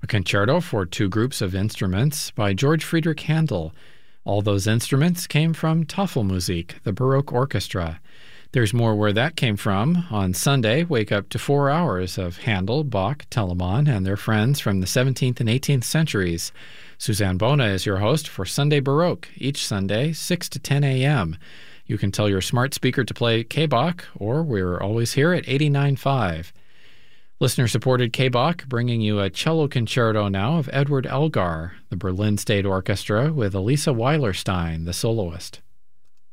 concerto for two groups of instruments by George Friedrich Handel. All those instruments came from Tafelmusik, the Baroque orchestra. There's more where that came from. On Sunday, wake up to 4 hours of Handel, Bach, Telemann, and their friends from the 17th and 18th centuries. Suzanne Bona is your host for Sunday Baroque, each Sunday, 6 to 10 a.m. You can tell your smart speaker to play K-Bach, or we're always here at 89.5. Listener-supported K-Bach bringing you a cello concerto now of Edward Elgar, the Berlin State Orchestra with Elisa Weilerstein, the soloist.